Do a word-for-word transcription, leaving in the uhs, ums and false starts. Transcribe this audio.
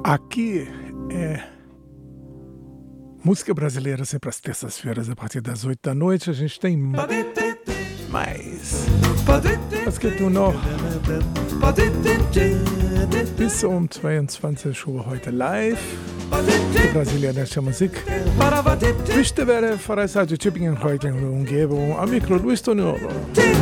Aqui é música brasileira sempre às terças-feiras, a partir das oito da noite. A gente tem mais. Was gibt nun noch? Bis um zweiundzwanzig Uhr heute live. Die brasilianische Musik. Wichtig wäre, für die Tübingen heute in der Umgebung. Am Mikro Luis Toniolo.